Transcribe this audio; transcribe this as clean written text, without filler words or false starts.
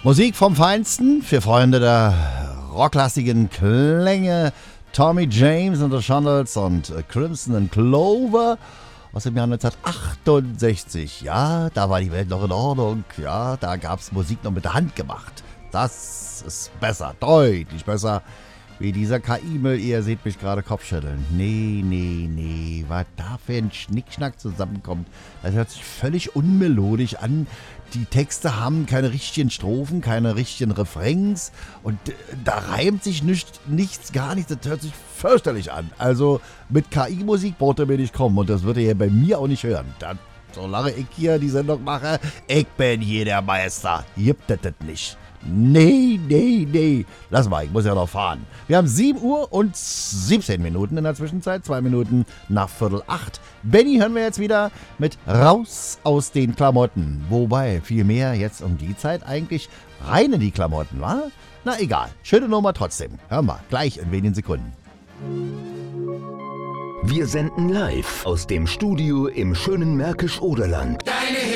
Musik vom Feinsten für Freunde der rocklastigen Klänge. Tommy James and the Shondells und Crimson and Clover aus dem Jahr 1968. Ja, da war die Welt noch in Ordnung. Ja, da gab es Musik noch mit der Hand gemacht. Das ist besser, deutlich besser, wie dieser KI-Müll. Ihr seht mich gerade Kopfschütteln. Nee, was da für ein Schnickschnack zusammenkommt. Das hört sich völlig unmelodisch an. Die Texte haben keine richtigen Strophen, keine richtigen Refrains und da reimt sich nichts, gar nichts. Das hört sich fürchterlich an. Also mit KI-Musik braucht ihr mir nicht kommen und das wird ihr hier bei mir auch nicht hören. Solange ich hier die Sendung mache, ich bin hier der Meister. Gibt das nicht. Nee. Lass mal, ich muss ja noch fahren. Wir haben 7 Uhr und 17 Minuten in der Zwischenzeit. 2 Minuten nach 7:45. Benny hören wir jetzt wieder mit Raus aus den Klamotten. Wobei, vielmehr jetzt um die Zeit eigentlich rein in die Klamotten, wa? Na egal, schöne Nummer trotzdem. Hör mal, gleich in wenigen Sekunden. Wir senden live aus dem Studio im schönen Märkisch-Oderland. Deine